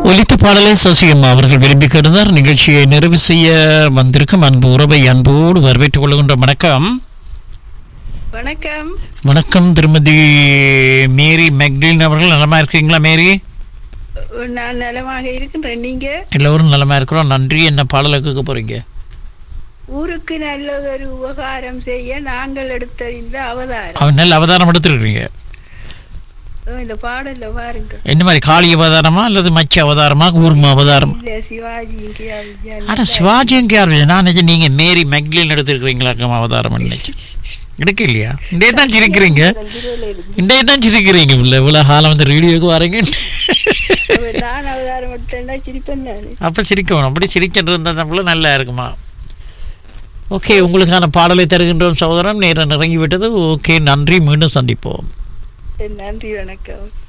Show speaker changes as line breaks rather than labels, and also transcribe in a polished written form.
ஒலித்த பாடலை சசியம்மா அவர்கள் விரும்பி கேட்டார். நிகழ்ச்சியை நிறைவு செய்ய வந்திருக்கும் அன்பு உறவை அன்போடு வரவேற்றுக் கொள்கின்ற வணக்கம்.
வணக்கம்.
வணக்கம் திருமதி மேரி மெக்டின் அவர்கள். நலமா இருக்கீங்களா மேரி?
நான் நலமாக இருக்கின்றேன். நீங்க?
எல்லோரும் நலமா இருக்கிறோம். நன்றி. என்ன பாடலை கேட்க போறீங்க?
ஊருக்கு நல்ல ஒரு உபகாரம் செய்ய நாங்கள் எடுத்த இந்த அவதாரம்.
அவன் நல்ல அவதாரம் எடுத்துருக்கீங்க.
இந்த பாடல்ல பாருங்க.
என்ன மாதிரி காளி அவதாரமா அல்லது மச்ச அவதாரமா ஊர்ம அவதாரம்?
இல்ல சிவாஜி.
ஆனா சிவாஜி நான் நீங்க மேரி மெக்லின் எடுத்துருக்கீங்களா அவதாரம்? எடுக்க இல்லையா? இன்றைய தான் சிரிக்கிறீங்க. இன்றைய தான் சிரிக்கிறீங்க. இல்ல இவ்வளவு காலம் வந்து ரேடியோக்கு வரீங்க.
நான் அவதாரம் எடுத்தேன்னா சிரிப்பேன்.
அப்ப சிரிக்கணும். அப்படி சிரிக்கிட்டு இருந்தா நல்லா இருக்குமா? ஓகே, உங்களுக்கான பாடலை தருகின்றோம் சகோதரன். நேரம் இறங்கிவிட்டது. ஓகே, நன்றி. மீண்டும் சந்திப்போம்.
நன்றி, வணக்கம்.